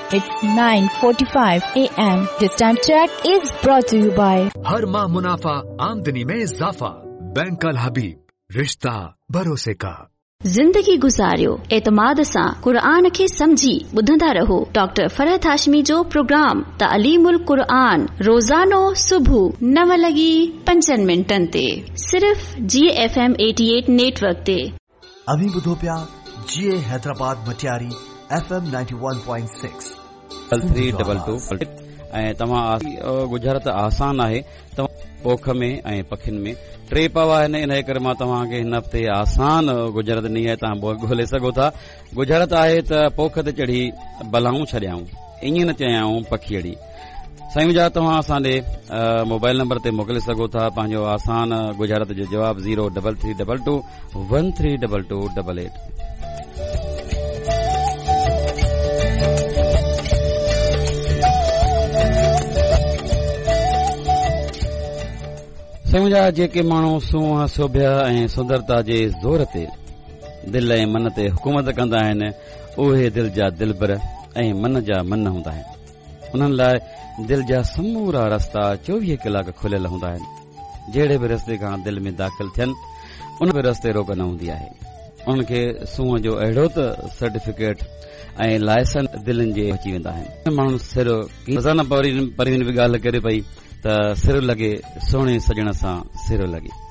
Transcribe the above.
It's 9:45 a.m. This time check is brought to you by हर माह मुनाफा आमदनी में इजाफा। बैंक अल हबीब, रिश्ता भरोसे का। ज़िंदगी गुज़ारियो एतमाद सां क़ुरान खे समझी ॿुधंदा रहो डॉक्टर फरहत हाशमी जो प्रोग्राम तालीमुल क़ुरान रोज़ानो सुबुह 9:05 ते सिर्फ़ GFM 88 नेटवर्क ते। अभी ॿुधो पिया GA हैदराबाद मटियारी FM 91.6 322 ऐं तव्हां गुजरात आसान आहे पोख में ऐं पखिन में 3 पव आहिनि। इन करे मां तव्हांखे हिन हफ़्ते आसान गुजरात ॾींहुं आहे तव्हां ॻोल्हे सघो था। गुजरात आहे त पोख ते चढ़ी बलाऊं छॾियाऊं, ईअं न चयाऊं पखीअड़ी। साईं मुंहिंजा तव्हां असांजे मोबाइल नंबर ते मोकिले सघो था पंहिंजो आसान गुजरात जो जवाबु 03322 132288। मुंहिंजा जेके माण्हू सूंहं शोभ्या ऐं सुंदरता जे ज़ोर ते दिलि ऐं मन ते हुकूमत कंदा आहिनि उहे दिलि जा दिलबर ऐं मन जा मन हूंदा आहिनि। उन्हनि लाइ दिलि जा समूरा रस्ता 24 कलाक खुलियल हूंदा आहिनि। जहिड़े बि रस्ते खां दिलि में दाख़िल थियनि उन बि रस्ते रोक न हूंदी आहे। उन्हनि खे सूंहं जो अहिड़ो त सर्टिफिकेट ऐं लाइसेंस दिलनि जे अची वेंदा आहिनि। माण्हू सिर रोज़ाना परवीन बि ॻाल्हि करे पई त सिर लॻे सोणे सजण सां सिर लॻे।